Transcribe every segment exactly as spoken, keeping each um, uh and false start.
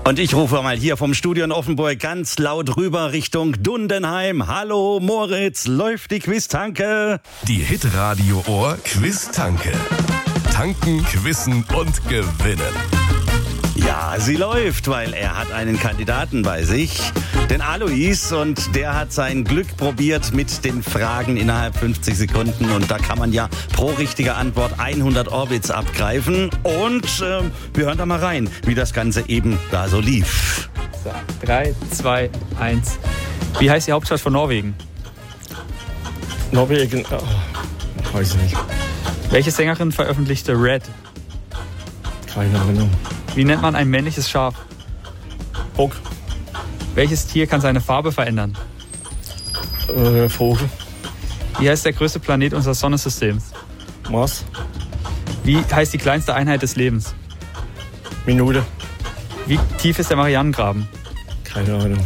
Und ich rufe mal hier vom Studio in Offenburg ganz laut rüber Richtung Dundenheim. Hallo Moritz, läuft die Quiztanke? Die Hitradio Ohr Quiztanke. Tanken, quizzen und gewinnen. Ja, sie läuft, weil er hat einen Kandidaten bei sich, den Alois, und der hat sein Glück probiert mit den Fragen innerhalb fünfzig Sekunden, und da kann man ja pro richtige Antwort hundert Orbits abgreifen, und äh, wir hören da mal rein, wie das Ganze eben da so lief. So, drei, zwei, eins. Wie heißt die Hauptstadt von Norwegen? Norwegen, oh, weiß ich nicht. Welche Sängerin veröffentlichte Red? Keine Ahnung. Wie nennt man ein männliches Schaf? Bock. Welches Tier kann seine Farbe verändern? Äh, Vogel. Wie heißt der größte Planet unseres Sonnensystems? Mars. Wie heißt die kleinste Einheit des Lebens? Minute. Wie tief ist der Marianengraben? Keine Ahnung.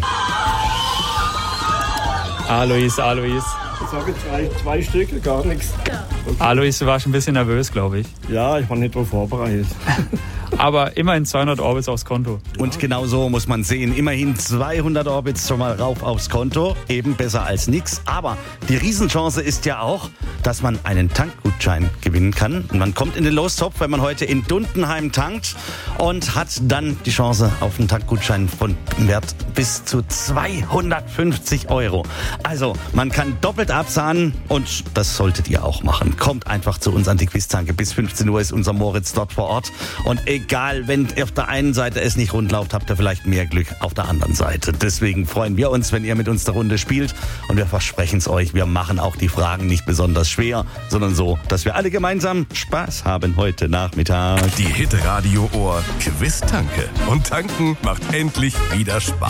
Alois, Alois. Ich sage zwei, zwei Stück, gar nichts. Okay. Alois, du warst ein bisschen nervös, glaube ich. Ja, ich war nicht darauf vorbereitet. Aber immerhin zweihundert Orbits aufs Konto. Und genau so muss man sehen. Immerhin zweihundert Orbits schon mal rauf aufs Konto. Eben besser als nix. Aber die Riesenchance ist ja auch, dass man einen Tankgutschein gewinnen kann. Und man kommt in den Lostopf, wenn man heute in Dundenheim tankt, und hat dann die Chance auf einen Tankgutschein von Wert bis zu zweihundertfünfzig Euro. Also, man kann doppelt absahnen, und das solltet ihr auch machen. Kommt einfach zu uns an die Quiztanke. Bis fünfzehn Uhr ist unser Moritz dort vor Ort. Und egal, wenn auf der einen Seite es nicht rund läuft, habt ihr vielleicht mehr Glück auf der anderen Seite. Deswegen freuen wir uns, wenn ihr mit uns der Runde spielt. Und wir versprechen es euch, wir machen auch die Fragen nicht besonders schwer, sondern so, dass wir alle gemeinsam Spaß haben heute Nachmittag. Die Hitradio Ohr Quiztanke. Und tanken macht endlich wieder Spaß.